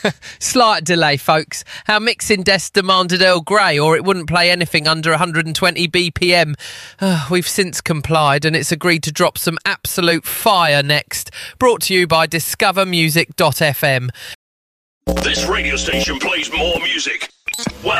Slight delay, folks. Our mixing desk demanded Earl Grey, or it wouldn't play anything under 120 BPM. We've since complied, and it's agreed to drop some absolute fire next. Brought to you by discovermusic.fm. This radio station plays more music. Well,